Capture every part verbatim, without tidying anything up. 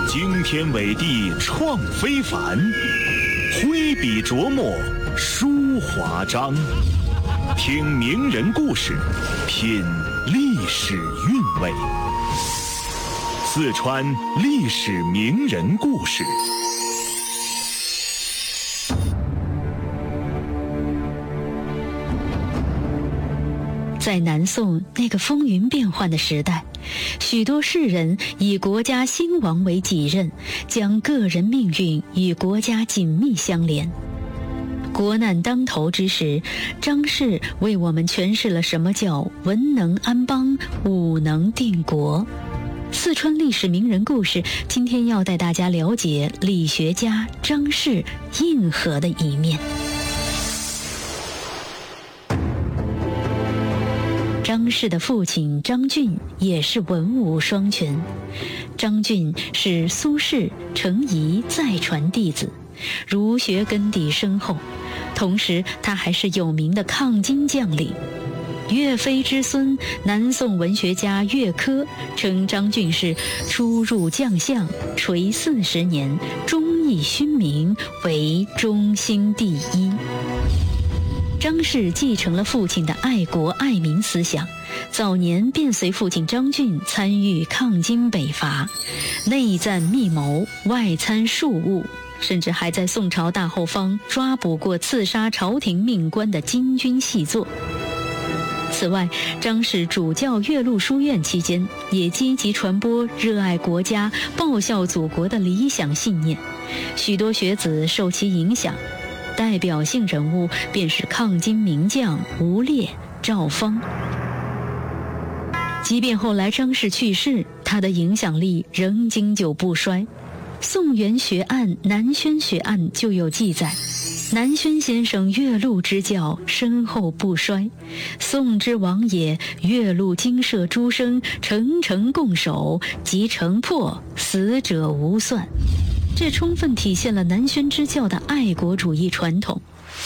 惊天伟地创非凡，挥笔琢磨书华章。听名人故事，品历史韵味。四川历史名人故事。 在南宋那个风云变幻的时代，许多士人以国家兴亡为己任，将个人命运与国家紧密相连。国难当头之时，张氏为我们诠释了什么叫文能安邦，武能定国。四川历史名人故事，今天要带大家了解理学家张氏硬核的一面。张氏的父亲张俊也是文武双全。张俊是苏轼、程颐再传弟子，儒学根底深厚，同时他还是有名的抗金将领。岳飞之孙，南宋文学家岳珂称张俊是初入将相，垂四十年，忠义勋名，为中兴第一。张氏继承了父亲的爱国爱民思想，早年便随父亲张俊参与抗金北伐，内战密谋，外参庶务，甚至还在宋朝大后方抓捕过刺杀朝廷命官的金军细作。此外，张氏主教岳麓书院期间，也积极传播热爱国家、报效祖国的理想信念，许多学子受其影响。代表性人物便是抗金名将吴烈、赵方。即便后来张氏去世，他的影响力仍经久不衰。宋元学案、南轩学案就有记载，南轩先生岳麓之教深厚不衰，宋之王也，岳麓精舍诸生，诚诚共守，即城破，死者无算。这充分体现了南轩之教的爱国主义传统。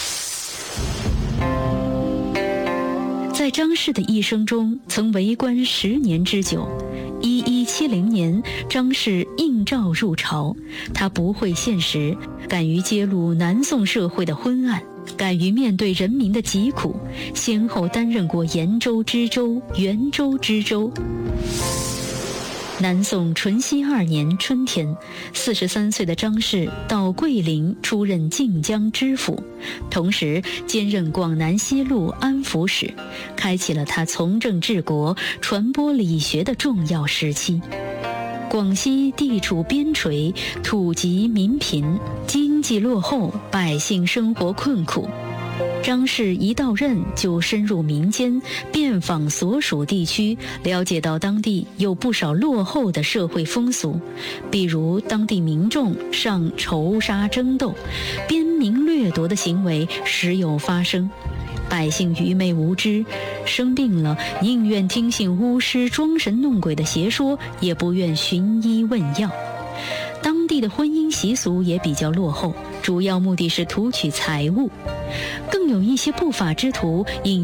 在张氏的一生中，曾为官十年之久。一一七零年，张氏应召入朝，他不讳现实，敢于揭露南宋社会的昏暗，敢于面对人民的疾苦，先后担任过延州知州、元州知州。南宋淳熙二年春天，四十三岁的张氏到桂林出任靖江知府，同时兼任广南西路安抚使，开启了他从政治国、传播理学的重要时期。广西地处边陲，土瘠民贫，经济落后，百姓生活困苦。张氏一到任就深入民间，遍访所属地区，了解到当地有不少落后的社会风俗，比如当地民众尚仇杀争斗，边民掠夺的行为时有发生，百姓愚昧无知，生病了宁愿听信巫师装神弄鬼的邪说，也不愿寻医问药。当地的婚姻习俗也比较落后，主要目的是图取财物，更有一些不法之徒引